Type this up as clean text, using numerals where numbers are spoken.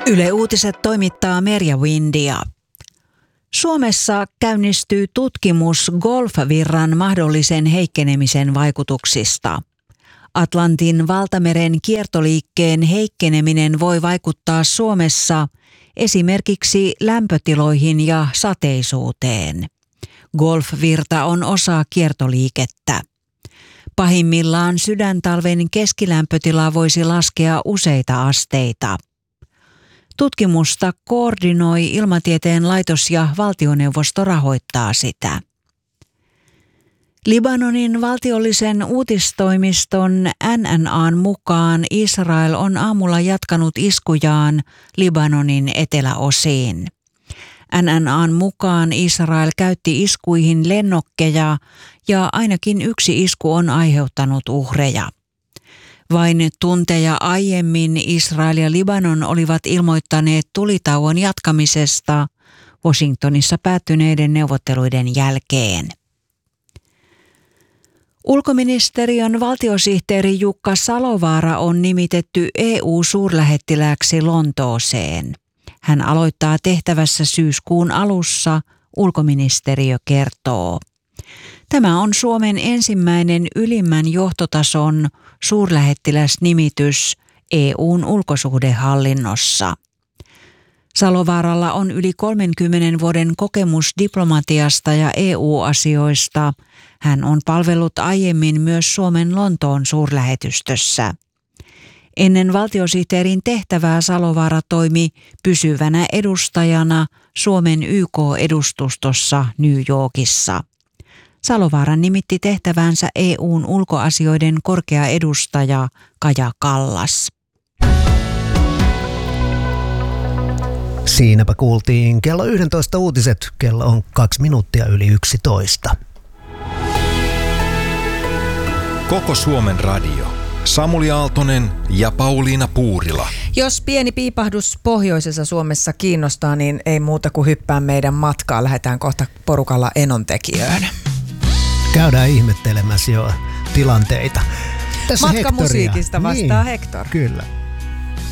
Yle Uutiset toimittaa Merja Windia. Suomessa käynnistyy tutkimus golfvirran mahdollisen heikkenemisen vaikutuksista. Atlantin valtameren kiertoliikkeen heikkeneminen voi vaikuttaa Suomessa esimerkiksi lämpötiloihin ja sateisuuteen. Golfvirta on osa kiertoliikettä. Pahimmillaan sydäntalven keskilämpötila voisi laskea useita asteita. Tutkimusta koordinoi Ilmatieteen laitos ja valtioneuvosto rahoittaa sitä. Libanonin valtiollisen uutistoimiston NNA:n mukaan Israel on aamulla jatkanut iskujaan Libanonin eteläosiin. NNA:n mukaan Israel käytti iskuihin lennokkeja ja ainakin yksi isku on aiheuttanut uhreja. Vain tunteja aiemmin Israel ja Libanon olivat ilmoittaneet tulitauon jatkamisesta Washingtonissa päättyneiden neuvotteluiden jälkeen. Ulkoministeriön valtiosihteeri Jukka Salovaara on nimitetty EU-suurlähettilääksi Lontooseen. Hän aloittaa tehtävässä syyskuun alussa, ulkoministeriö kertoo. Tämä on Suomen ensimmäinen ylimmän johtotason suurlähettiläsnimitys EU:n ulkosuhdehallinnossa. Salovaaralla on yli 30 vuoden kokemus diplomatiasta ja EU-asioista. Hän on palvellut aiemmin myös Suomen Lontoon suurlähetystössä. Ennen valtiosihteerin tehtävää Salovaara toimi pysyvänä edustajana Suomen YK-edustustossa New Yorkissa. Salovaara nimitti tehtävänsä EU:n ulkoasioiden korkea edustaja Kaja Kallas. Siinäpä kuultiin kello 11 uutiset. Kello on 2 minuuttia yli 11. Koko Suomen radio. Samuli Aaltonen ja Pauliina Puurila. Jos pieni piipahdus pohjoisessa Suomessa kiinnostaa, niin ei muuta kuin hyppää meidän matkaa. Lähdetään kohta porukalla Enontekiöön. Käydään ihmettelemässä jo tilanteita. Tässä Matkamusiikista vastaa niin, Hector. Kyllä.